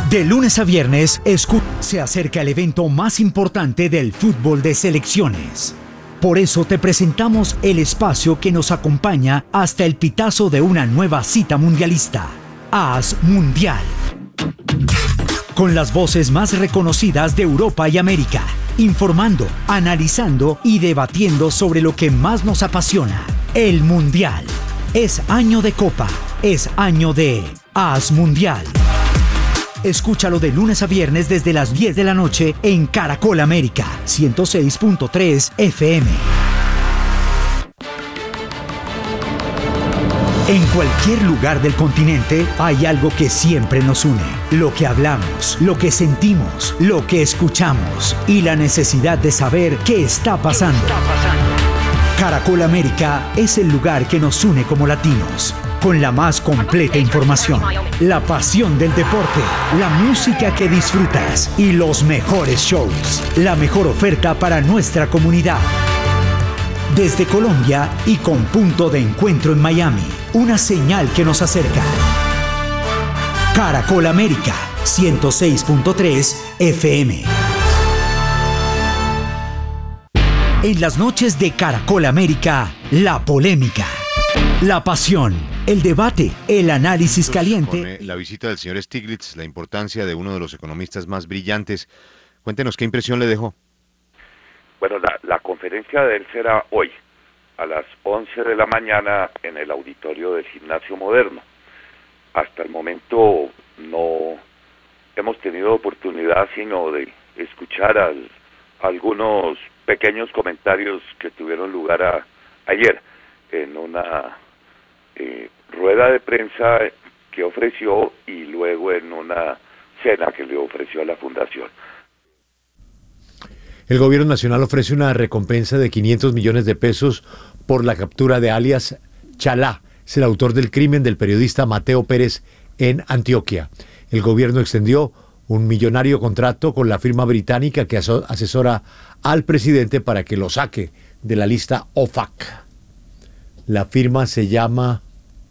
De lunes a viernes, se acerca el evento más importante del fútbol de selecciones. Por eso te presentamos el espacio que nos acompaña hasta el pitazo de una nueva cita mundialista. AS Mundial. Con las voces más reconocidas de Europa y América, informando, analizando y debatiendo sobre lo que más nos apasiona, el Mundial. Es año de Copa, es año de AS Mundial. Escúchalo de lunes a viernes desde las 10 de la noche en Caracol América, 106.3 FM. En cualquier lugar del continente hay algo que siempre nos une. Lo que hablamos, lo que sentimos, lo que escuchamos y la necesidad de saber qué está pasando. Caracol América es el lugar que nos une como latinos, con la más completa información, la pasión del deporte, la música que disfrutas y los mejores shows, la mejor oferta para nuestra comunidad. Desde Colombia y con punto de encuentro en Miami, una señal que nos acerca. Caracol América, 106.3 FM. En las noches de Caracol América, la polémica, la pasión, el debate, el análisis caliente. Con la visita del señor Stiglitz, la importancia de uno de los economistas más brillantes. Cuéntenos qué impresión le dejó. Bueno, la conferencia de él será hoy, a las 11 de la mañana, en el auditorio del Gimnasio Moderno. Hasta el momento no hemos tenido oportunidad sino de escuchar algunos pequeños comentarios que tuvieron lugar ayer en una rueda de prensa que ofreció y luego en una cena que le ofreció a la Fundación. El gobierno nacional ofrece una recompensa de 500 millones de pesos por la captura de alias Chalá, es el autor del crimen del periodista Mateo Pérez en Antioquia. El gobierno extendió un millonario contrato con la firma británica que asesora al presidente para que lo saque de la lista OFAC. La firma se llama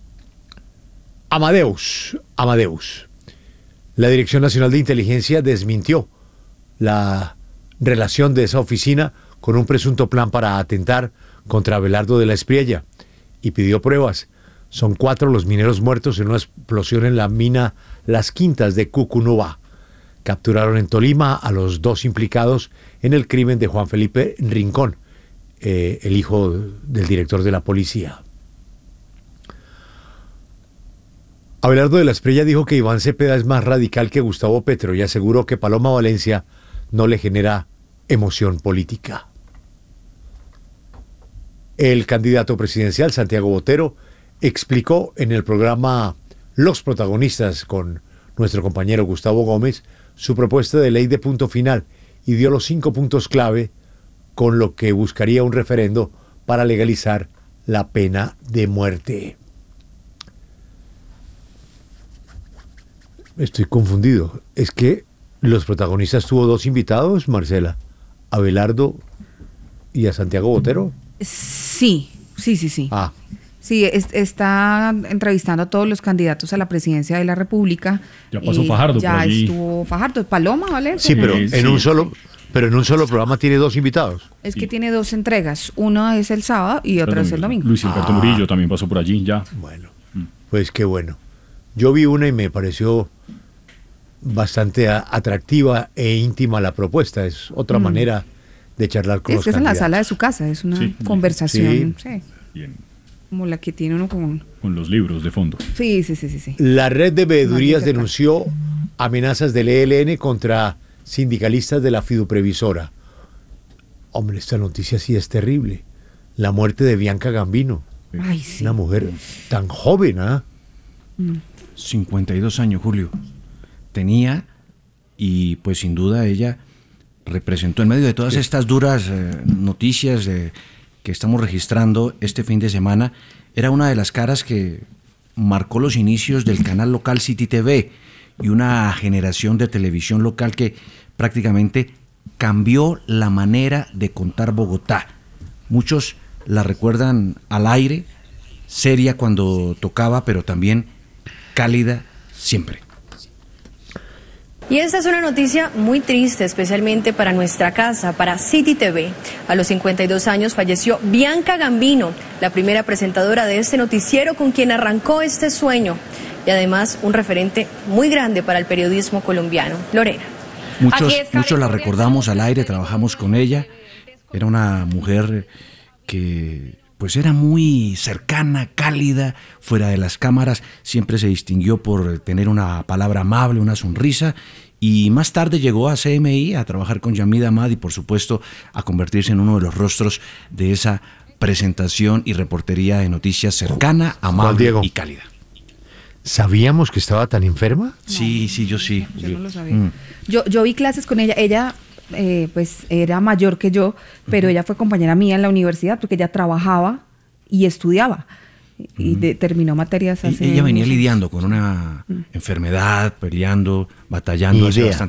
Amadeus. La Dirección Nacional de Inteligencia desmintió la relación de esa oficina con un presunto plan para atentar contra Abelardo de la Espriella y pidió pruebas. Son 4 los mineros muertos en una explosión en la mina Las Quintas de Cucunúa. Capturaron en Tolima a los 2 implicados en el crimen de Juan Felipe Rincón, el hijo del director de la policía. Abelardo de la Espriella dijo que Iván Cepeda es más radical que Gustavo Petro y aseguró que Paloma Valencia no le genera emoción política. El candidato presidencial Santiago Botero explicó en el programa Los Protagonistas con nuestro compañero Gustavo Gómez su propuesta de ley de punto final y dio los 5 puntos clave con lo que buscaría un referendo para legalizar la pena de muerte. Estoy confundido. Es que Los Protagonistas tuvo 2 invitados, Marcela, Abelardo y a Santiago Botero. Sí. Ah. Sí, está entrevistando a todos los candidatos a la presidencia de la República. Ya pasó Fajardo ya por allí. Estuvo Fajardo, Paloma, ¿vale? Sí, pero en un solo programa tiene 2 invitados. Es que tiene 2 entregas. Uno es el sábado y otro es el domingo. Luis Alberto Murillo también pasó por allí ya. Bueno, pues qué bueno. Yo vi una y me pareció bastante atractiva e íntima la propuesta. Es otra manera de charlar con los candidatos. Es en la sala de su casa, es una conversación. Sí. Bien. Como la que tiene uno con los libros de fondo. Sí. La red de veedurías denunció amenazas del ELN contra sindicalistas de la fiduprevisora. Hombre, esta noticia sí es terrible. La muerte de Bianca Gambino. Ay, sí. Una mujer tan joven, ¿ah? 52 años, Julio. Tenía, y pues sin duda ella representó en medio de todas estas duras noticias que estamos registrando este fin de semana, era una de las caras que marcó los inicios del canal local City TV y una generación de televisión local que prácticamente cambió la manera de contar Bogotá. Muchos la recuerdan al aire, seria cuando tocaba, pero también cálida siempre. Y esta es una noticia muy triste, especialmente para nuestra casa, para City TV. A los 52 años falleció Bianca Gambino, la primera presentadora de este noticiero con quien arrancó este sueño. Y además un referente muy grande para el periodismo colombiano. Lorena. Muchos la recordamos al aire, trabajamos con ella. Era una mujer que pues era muy cercana, cálida, fuera de las cámaras. Siempre se distinguió por tener una palabra amable, una sonrisa. Y más tarde llegó a CMI a trabajar con Yamid Ahmad y por supuesto a convertirse en uno de los rostros de esa presentación y reportería de noticias cercana, amable y cálida. ¿Sabíamos que estaba tan enferma? No, sí, yo sí. Yo no lo sabía. Yo vi clases con ella. Ella pues era mayor que yo, pero ella fue compañera mía en la universidad porque ella trabajaba y estudiaba. Y terminó materias hace... Ella venía lidiando con una enfermedad, peleando, batallando hace bastante